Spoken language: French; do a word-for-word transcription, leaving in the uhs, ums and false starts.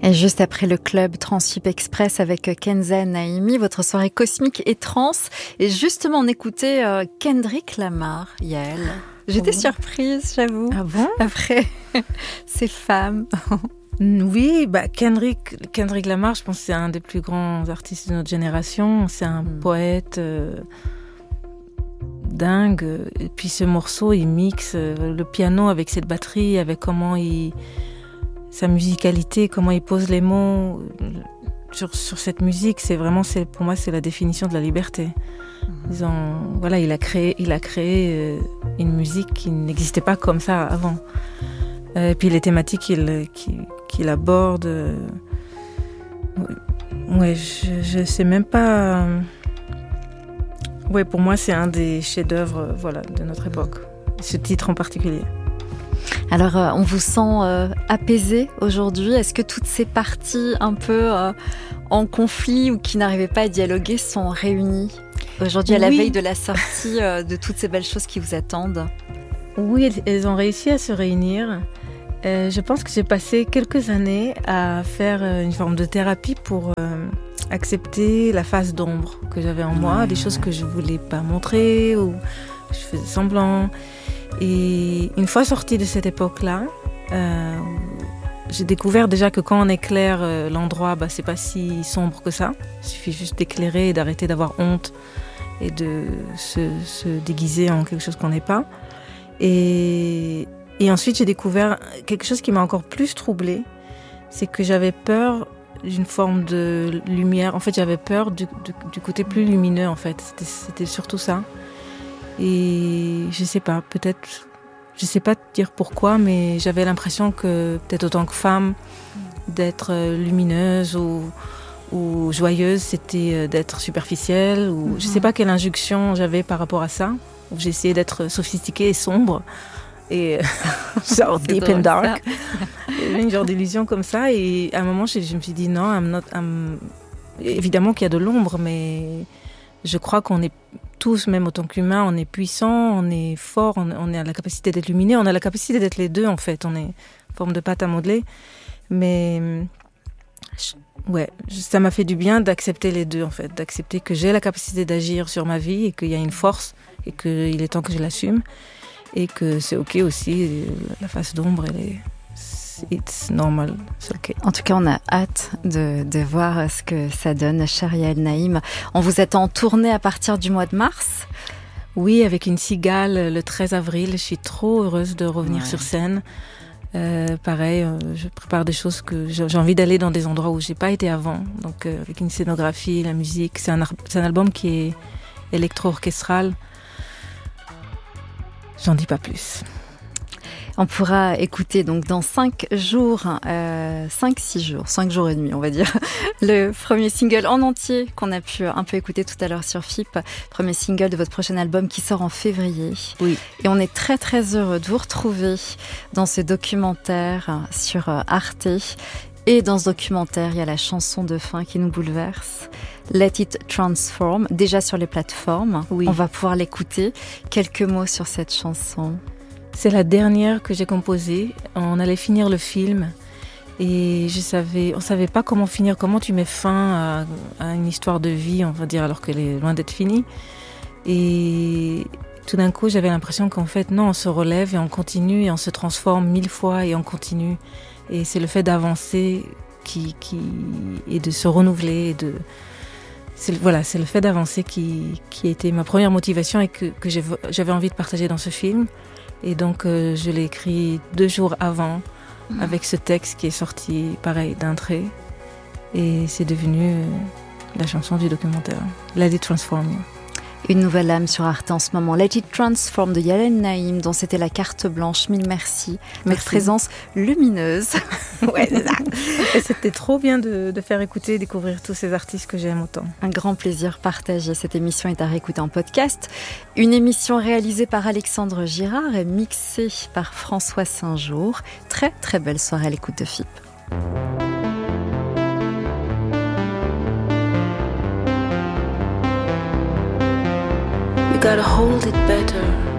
Et juste après le club Transip Express avec Kenza Naimi, votre soirée cosmique et trans. Et justement, on écoutait euh, Kendrick Lamar, Yael. J'étais oh. surprise, j'avoue. Ah bon? Après ces femmes. Oui, bah Kendrick, Kendrick Lamar, je pense que c'est un des plus grands artistes de notre génération. C'est un mm. poète euh, dingue. Et puis ce morceau, il mixe euh, le piano avec cette batterie, avec comment il... sa musicalité, comment il pose les mots sur, sur cette musique, c'est vraiment, c'est, pour moi, c'est la définition de la liberté. Ils ont, voilà, il a créé, il a créé une musique qui n'existait pas comme ça avant. Et puis les thématiques qu'il, qu'il, qu'il aborde, ouais, je, je sais même pas. Ouais, pour moi, c'est un des chefs-d'œuvre, voilà, de notre époque. Ce titre en particulier. Alors, euh, on vous sent euh, apaisé aujourd'hui. Est-ce que toutes ces parties un peu euh, en conflit ou qui n'arrivaient pas à dialoguer sont réunies aujourd'hui à la oui. veille de la sortie euh, de toutes ces belles choses qui vous attendent? Oui, elles ont réussi à se réunir. Euh, je pense que j'ai passé quelques années à faire une forme de thérapie pour euh, accepter la face d'ombre que j'avais en moi, ouais, des ouais. choses que je voulais pas montrer ou je faisais semblant. Et une fois sortie de cette époque-là, euh, j'ai découvert déjà que quand on éclaire euh, l'endroit, bah, c'est pas si sombre que ça. Il suffit juste d'éclairer et d'arrêter d'avoir honte et de se, se déguiser en quelque chose qu'on n'est pas. Et, et ensuite, j'ai découvert quelque chose qui m'a encore plus troublée, c'est que j'avais peur d'une forme de lumière. En fait, j'avais peur du, du, du côté plus lumineux, en fait. C'était, c'était surtout ça. Et je sais pas, peut-être, je sais pas te dire pourquoi, mais j'avais l'impression que peut-être autant que femme, d'être lumineuse ou, ou joyeuse, c'était d'être superficielle. Ou, mm-hmm. Je sais pas quelle injonction j'avais par rapport à ça. J'ai essayé d'être sophistiquée et sombre, et genre deep and dark. Une genre d'illusion comme ça, et à un moment, je, je me suis dit non, I'm not, I'm... évidemment qu'il y a de l'ombre, mais je crois qu'on est tous, même autant qu'humains, on est puissant, on est fort, on, on a la capacité d'être lumineux, on a la capacité d'être les deux en fait, on est une forme de pâte à modeler. Mais je, ouais, ça m'a fait du bien d'accepter les deux en fait, d'accepter que j'ai la capacité d'agir sur ma vie et qu'il y a une force et qu'il est temps que je l'assume et que c'est ok aussi, la face d'ombre, elle est... It's normal, c'est ok. En tout cas, on a hâte de, de voir ce que ça donne, chère Yael Naïm. On vous attend en tournée à partir du mois de mars. Oui, avec une cigale le treize avril. Je suis trop heureuse de revenir ouais. sur scène. Euh, pareil, euh, je prépare des choses que j'ai, j'ai envie d'aller dans des endroits où j'ai pas été avant. Donc, euh, avec une scénographie, la musique. C'est un, c'est un album qui est électro-orchestral. J'en dis pas plus. On pourra écouter donc dans cinq jours, euh, cinq, six jours, cinq jours et demi, on va dire, le premier single en entier qu'on a pu un peu écouter tout à l'heure sur F I P. Premier single de votre prochain album qui sort en février. Oui. Et on est très très heureux de vous retrouver dans ce documentaire sur Arte. Et dans ce documentaire, il y a la chanson de fin qui nous bouleverse. Let It Transform, déjà sur les plateformes. Oui. On va pouvoir l'écouter. Quelques mots sur cette chanson. C'est la dernière que j'ai composée. On allait finir le film et je savais, on savait pas comment finir, comment tu mets fin à, à une histoire de vie, on va dire, alors qu'elle est loin d'être finie. Et tout d'un coup, j'avais l'impression qu'en fait, non, on se relève et on continue et on se transforme mille fois et on continue. Et c'est le fait d'avancer qui, qui et de se renouveler et de C'est, voilà, c'est le fait d'avancer qui, qui a été ma première motivation et que, que j'ai, j'avais envie de partager dans ce film. Et donc, euh, je l'ai écrit deux jours avant, mmh. avec ce texte qui est sorti, pareil, d'un trait. Et c'est devenu euh, la chanson du documentaire, Let It Transform. Une nouvelle âme sur Arte en ce moment. Let It Transform de Yael Naïm, dont c'était la carte blanche. Mille merci. Votre présence lumineuse. Ouais, et c'était trop bien de, de faire écouter et découvrir tous ces artistes que j'aime autant. Un grand plaisir partagé. Cette émission est à réécouter en podcast. Une émission réalisée par Alexandre Girard et mixée par François Saint-Jour. Très, très belle soirée à l'écoute de F I P. Gotta hold it better.